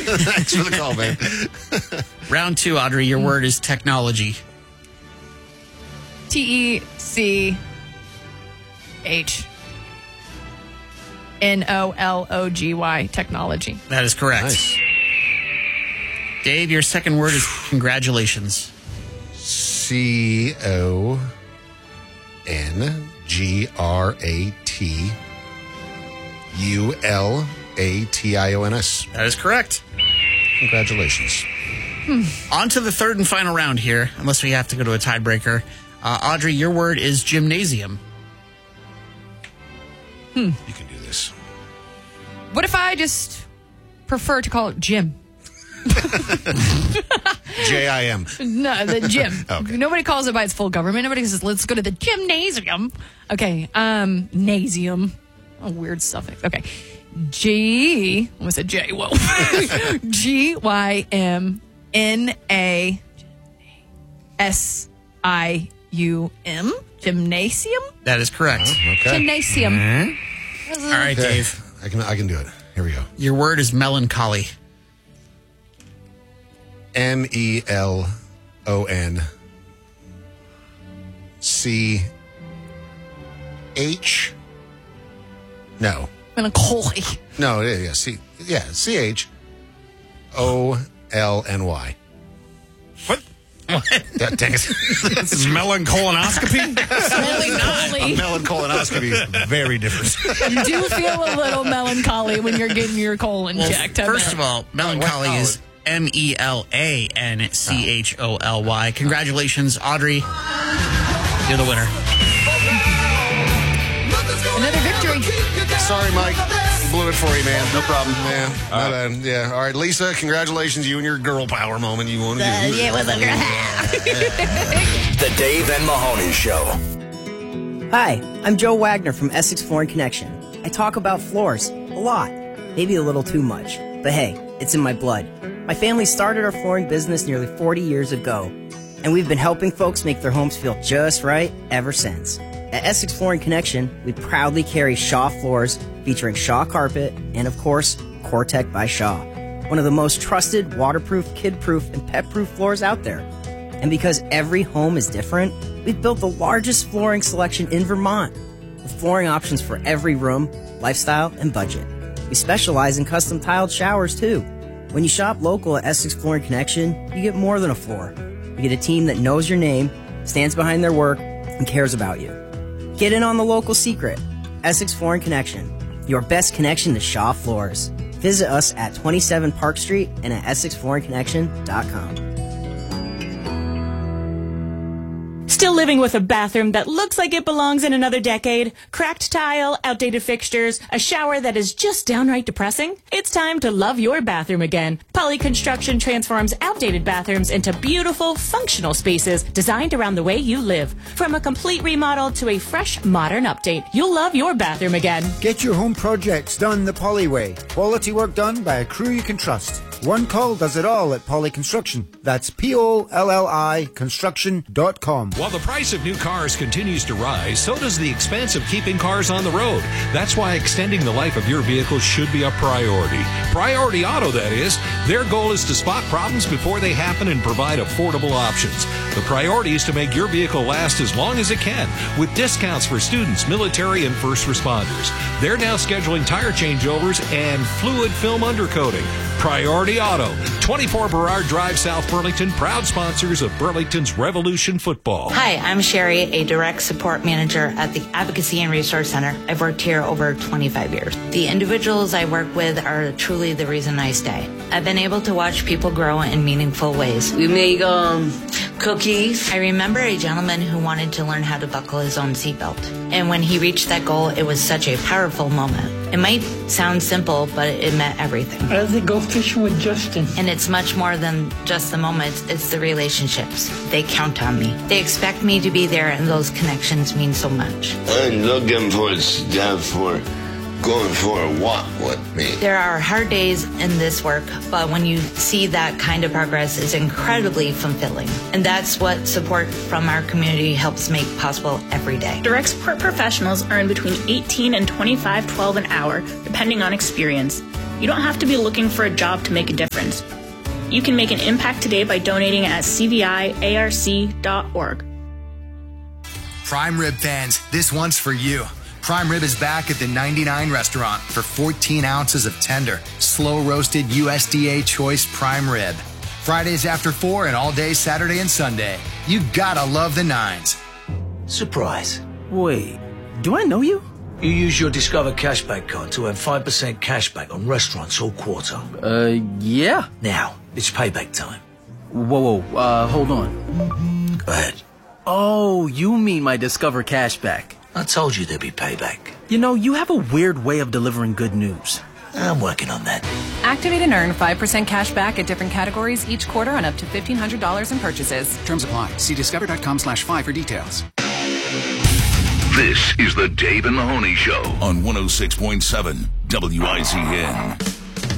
Thanks for the call, man. Round 2, Audrey, your word is technology. TECHNOLOGY, technology. That is correct. Nice. Dave, your second word is congratulations. CONGRATULATIONS. That is correct. Congratulations. On to the third and final round here, unless we have to go to a tiebreaker. Audrey, your word is gymnasium. You can do this. What if I just prefer to call it gym? JIM. No, the gym. Okay. Nobody calls it by its full government. Nobody says, let's go to the gymnasium. Okay, nasium. Oh, weird suffix. Okay. I almost said J. Whoa. GYMNASIUM. Gymnasium? That is correct. Okay. Gymnasium. All right, Okay. Dave. I can do it. Here we go. Your word is melancholy. MELONCH. No. Melancholy. No, yeah, CHOLNY. What? Yeah, dang it. It's melancolonoscopy? Melancholy. Melancholonoscopy is very different. You do feel a little melancholy when you're getting your colon checked. First of all, melancholy is MELANCHOLY. Congratulations, Audrey. You're the winner. Another victory. Sorry, Mike. Blew it for you, man. No problem. Yeah, my bad. Yeah. All right, Lisa, congratulations. You and your girl power moment you want to do. Yeah, it was a The Dave and Mahoney Show. Hi, I'm Joe Wagner from Essex Flooring Connection. I talk about floors a lot, maybe a little too much, but hey, it's in my blood. My family started our flooring business nearly 40 years ago, and we've been helping folks make their homes feel just right ever since. At Essex Flooring Connection, we proudly carry Shaw floors featuring Shaw carpet and, of course, Core-Tec by Shaw, one of the most trusted, waterproof, kid-proof, and pet-proof floors out there. And because every home is different, we've built the largest flooring selection in Vermont, with flooring options for every room, lifestyle, and budget. We specialize in custom tiled showers, too. When you shop local at Essex Flooring Connection, you get more than a floor. You get a team that knows your name, stands behind their work, and cares about you. Get in on the local secret. Essex Flooring Connection, your best connection to Shaw floors. Visit us at 27 Park Street and at EssexFlooringConnection.com. Still living with a bathroom that looks like it belongs in another decade? Cracked tile, outdated fixtures, a shower that is just downright depressing? It's time to love your bathroom again. Poly Construction transforms outdated bathrooms into beautiful, functional spaces designed around the way you live. From a complete remodel to a fresh, modern update, you'll love your bathroom again. Get your home projects done the Poly way. Quality work done by a crew you can trust. One call does it all at Poly Construction. That's POLLI construction.com. While the price of new cars continues to rise, so does the expense of keeping cars on the road. That's why extending the life of your vehicle should be a priority. Priority Auto, that is. Their goal is to spot problems before they happen and provide affordable options. The priority is to make your vehicle last as long as it can, with discounts for students, military, and first responders. They're now scheduling tire changeovers and fluid film undercoating. Priority Auto, 24 Burrard Drive, South Burlington, proud sponsors of Burlington's Revolution Football. Hi, I'm Sherry, a direct support manager at the Advocacy and Resource Center. I've worked here over 25 years. The individuals I work with are truly the reason I stay. I've been able to watch people grow in meaningful ways. We make cookies. I remember a gentleman who wanted to learn how to buckle his own seatbelt. And when he reached that goal, it was such a powerful moment. It might sound simple, but it meant everything. I'd like to go fishing with Justin. And it's much more than just the moments, it's the relationships. They count on me. They expect me to be there, and those connections mean so much. I'm looking for stuff for going for a walk with me. There are hard days in this work, but when you see that kind of progress, it's incredibly fulfilling. And that's what support from our community helps make possible every day. Direct support professionals earn between $18 and $25.12 an hour, depending on experience. You don't have to be looking for a job to make a difference. You can make an impact today by donating at cviarc.org. Prime Rib fans, this one's for you. Prime Rib is back at the 99 restaurant for 14 ounces of tender, slow-roasted USDA choice prime rib. Fridays after 4 and all day Saturday and Sunday. You gotta love the nines. Surprise. Wait, do I know you? You use your Discover Cashback card to earn 5% cashback on restaurants all quarter. Yeah. Now, it's payback time. Whoa, hold on. Go ahead. Oh, you mean my Discover Cashback. I told you there'd be payback. You know, you have a weird way of delivering good news. I'm working on that. Activate and earn 5% cash back at different categories each quarter on up to $1,500 in purchases. Terms apply. See discover.com/5 for details. This is the Dave and Mahoney Show on 106.7 WICN.